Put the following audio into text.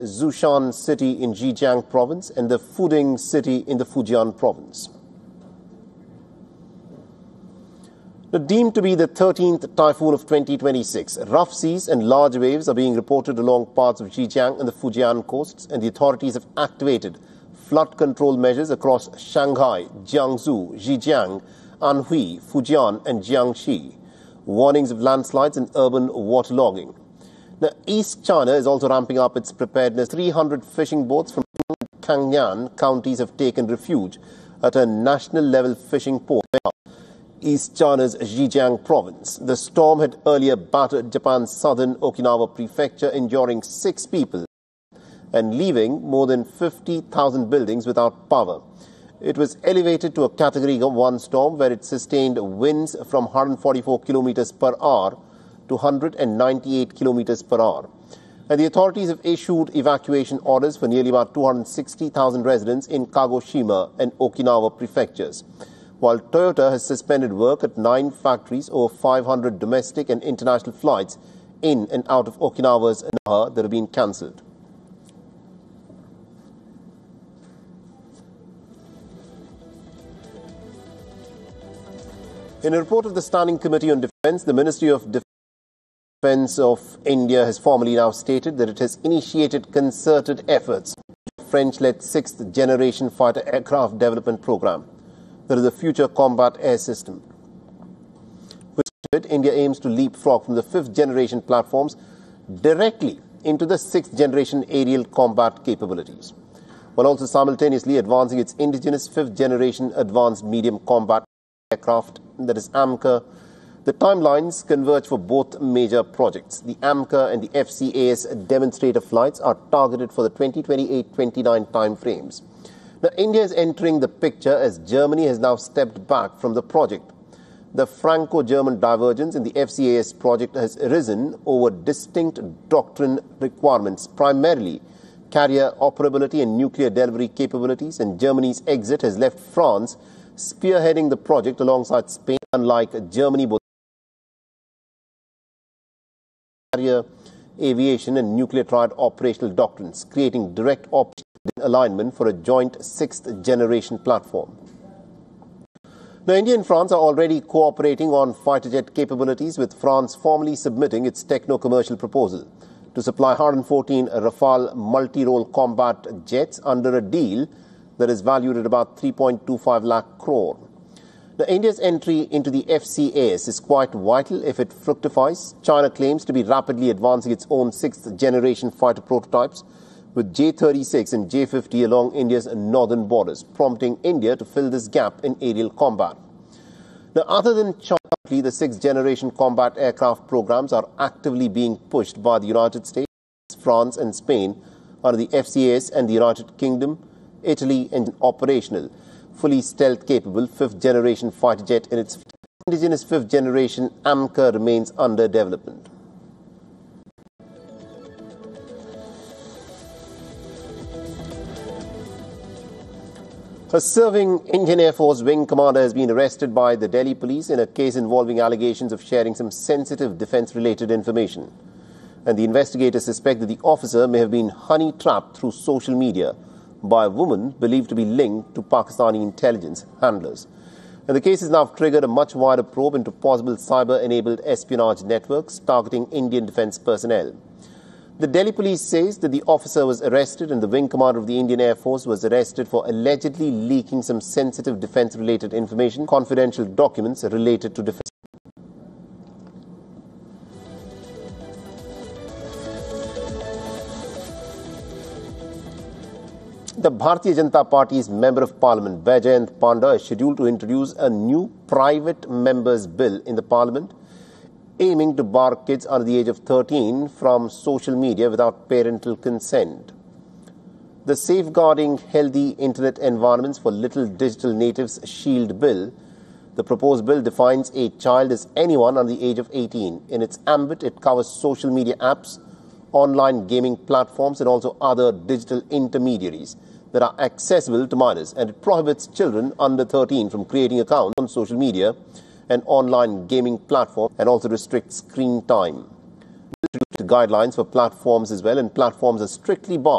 Zhoushan city in Zhejiang province and the Fuding city in the Fujian province. Deemed to be the 13th typhoon of 2026, rough seas and large waves are being reported along parts of Zhejiang and the Fujian coasts, and the authorities have activated flood control measures across Shanghai, Jiangsu, Zhejiang, Anhui, Fujian and Jiangxi. Warnings of landslides and urban waterlogging. Now, East China is also ramping up its preparedness. 300 fishing boats from Kangyan counties have taken refuge at a national-level fishing port. East China's Zhejiang province. The storm had earlier battered Japan's southern Okinawa prefecture, injuring 6 people and leaving more than 50,000 buildings without power. It was elevated to a Category 1 storm where it sustained winds from 144 kilometers per hour to 198 kilometers per hour. And the authorities have issued evacuation orders for nearly about 260,000 residents in Kagoshima and Okinawa prefectures, while Toyota has suspended work at 9 factories. Over 500 domestic and international flights in and out of Okinawa's Naha that have been cancelled. In a report of the Standing Committee on Defence, the Ministry of Defence of India has formally now stated that it has initiated concerted efforts to French-led 6th generation fighter aircraft development program. That is the Future Combat Air System. With it, India aims to leapfrog from the 5th generation platforms directly into the 6th generation aerial combat capabilities, while also simultaneously advancing its indigenous 5th generation advanced medium combat aircraft, that is AMCA. The timelines converge for both major projects. The AMCA and the FCAS demonstrator flights are targeted for the 2028-29 time frames. Now, India is entering the picture as Germany has now stepped back from the project. The Franco-German divergence in the FCAS project has arisen over distinct doctrine requirements, primarily carrier operability and nuclear delivery capabilities, and Germany's exit has left France spearheading the project alongside Spain. Unlike Germany, both carrier, aviation and nuclear triad operational doctrines, creating direct operational alignment for a joint 6th generation platform. Now, India and France are already cooperating on fighter jet capabilities, with France formally submitting its techno-commercial proposal to supply 114 Rafale multi-role combat jets under a deal that is valued at about 3.25 lakh crore. Now, India's entry into the FCAS is quite vital if it fructifies. China claims to be rapidly advancing its own 6th generation fighter prototypes, with J-36 and J-50 along India's northern borders, prompting India to fill this gap in aerial combat. Now, other than China, the 6th generation combat aircraft programs are actively being pushed by the United States, France and Spain under the FCAS, and the United Kingdom, Italy, and operational, fully stealth-capable 5th generation fighter jet in its indigenous 5th generation AMCA remains under development. A serving Indian Air Force wing commander has been arrested by the Delhi police in a case involving allegations of sharing some sensitive defense-related information. And the investigators suspect that the officer may have been honey-trapped through social media by a woman believed to be linked to Pakistani intelligence handlers. And the case has now triggered a much wider probe into possible cyber-enabled espionage networks targeting Indian defense personnel. The Delhi police says that the officer was arrested and the wing commander of the Indian Air Force was arrested for allegedly leaking some sensitive defense-related information, confidential documents related to defense. The Bharatiya Janata Party's Member of Parliament, Baijayant Panda, is scheduled to introduce a new private members' bill in the Parliament, aiming to bar kids under the age of 13 from social media without parental consent. The Safeguarding Healthy Internet Environments for Little Digital Natives Shield Bill, the proposed bill defines a child as anyone under the age of 18. In its ambit, it covers social media apps, online gaming platforms, and also other digital intermediaries that are accessible to minors, and it prohibits children under 13 from creating accounts on social media and online gaming platform, and also restricts screen time. Guidelines for platforms as well, and platforms are strictly barred